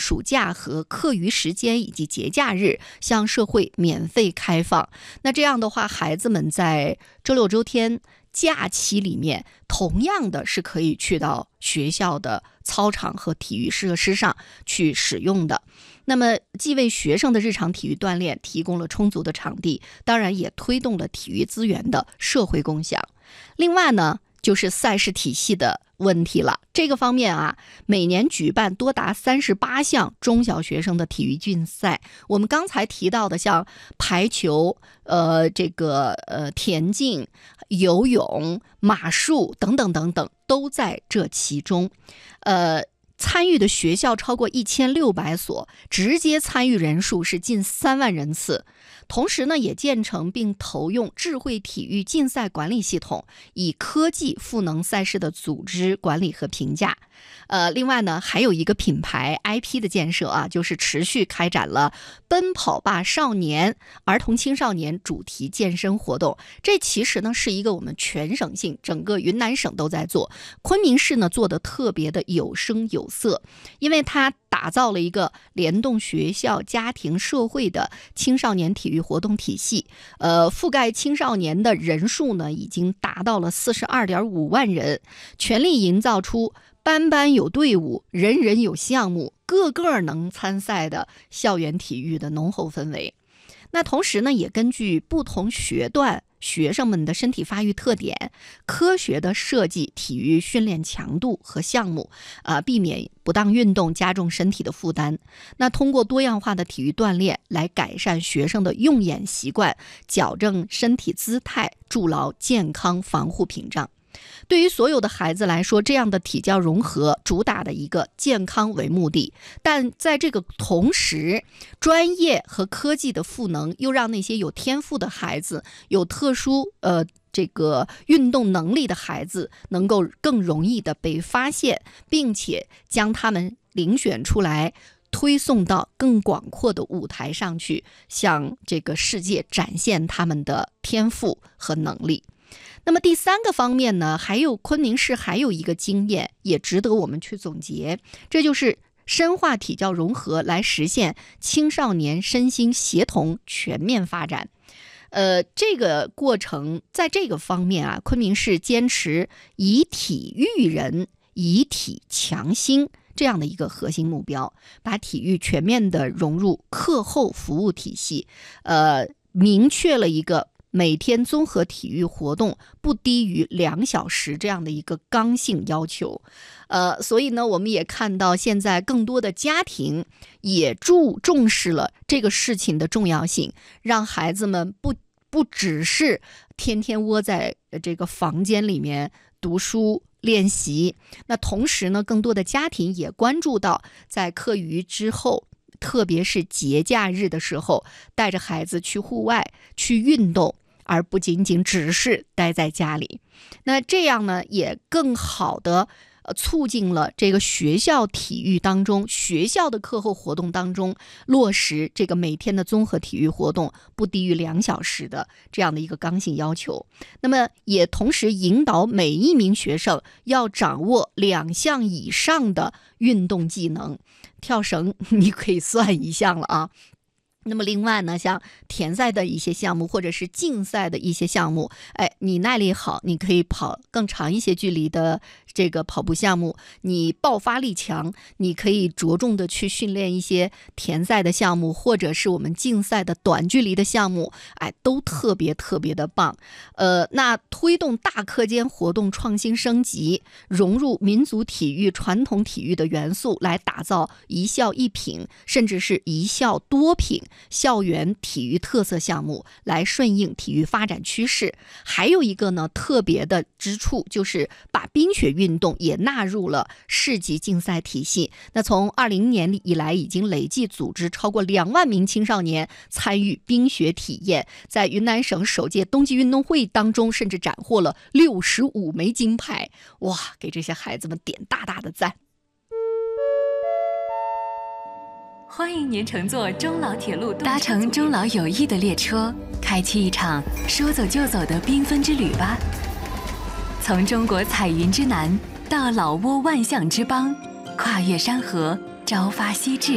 暑假和课余时间以及节假日向社会免费开放。那这样的话，孩子们在周六周天假期里面，同样的是可以去到学校的操场和体育设施上去使用的。那么既为学生的日常体育锻炼提供了充足的场地，当然也推动了体育资源的社会共享。另外呢，就是赛事体系的问题了。这个方面啊，每年举办多达38项中小学生的体育竞赛。我们刚才提到的像排球、田径、游泳、马术等等等等，都在这其中。参与的学校超过1600所，直接参与人数是近3万人次。同时呢，也建成并投用智慧体育竞赛管理系统，以科技赋能赛事的组织管理和评价。另外呢，还有一个品牌 IP 的建设啊，就是持续开展了奔跑吧少年儿童青少年主题健身活动。这其实呢是一个我们全省性，整个云南省都在做，昆明市呢做的特别的有声有色，因为它打造了一个联动学校、家庭、社会的青少年体育活动体系，覆盖青少年的人数呢已经达到了42.5万人，全力营造出班班有队伍，人人有项目，个个能参赛的校园体育的浓厚氛围。那同时呢，也根据不同学段学生们的身体发育特点，科学的设计体育训练强度和项目，避免不当运动加重身体的负担。那通过多样化的体育锻炼来改善学生的用眼习惯，矫正身体姿态，筑牢健康防护屏障。对于所有的孩子来说，这样的体教融合主打的一个健康为目的，但在这个同时，专业和科技的赋能又让那些有天赋的孩子，有特殊运动能力的孩子能够更容易的被发现，并且将他们遴选出来，推送到更广阔的舞台上去，向这个世界展现他们的天赋和能力。那么第三个方面呢，昆明市还有一个经验也值得我们去总结，这就是深化体教融合来实现青少年身心协同全面发展。这个过程在这个方面啊，昆明市坚持以体育人，以体强心这样的一个核心目标，把体育全面的融入课后服务体系，明确了一个每天综合体育活动不低于2小时这样的一个刚性要求。所以呢，我们也看到现在更多的家庭也重视了这个事情的重要性，让孩子们不只是天天窝在这个房间里面读书练习。那同时呢，更多的家庭也关注到在课余之后，特别是节假日的时候，带着孩子去户外去运动，而不仅仅只是待在家里。那这样呢，也更好的促进了这个学校体育当中，学校的课后活动当中落实这个每天的综合体育活动不低于2小时的这样的一个刚性要求。那么也同时引导每一名学生要掌握2项以上的运动技能。跳绳你可以算1项了啊。那么另外呢，像田赛的一些项目或者是竞赛的一些项目，你耐力好，你可以跑更长一些距离的这个跑步项目；你爆发力强，你可以着重的去训练一些田赛的项目，或者是我们竞赛的短距离的项目，都特别的棒。那推动大课间活动创新升级，融入民族体育、传统体育的元素，来打造一校一品，甚至是一校多品校园体育特色项目，来顺应体育发展趋势。还有一个呢特别的之处，就是把冰雪运动也纳入了市级竞赛体系。那从20年以来，已经累计组织超过2万名青少年参与冰雪体验，在云南省首届冬季运动会当中，甚至斩获了65枚金牌。哇，给这些孩子们点大大的赞。 欢迎您乘坐中老铁路，搭乘中老友谊的列车，开启一场说走就走的缤纷之旅吧。从中国彩云之南到老挝万象之邦，跨越山河，朝发夕至，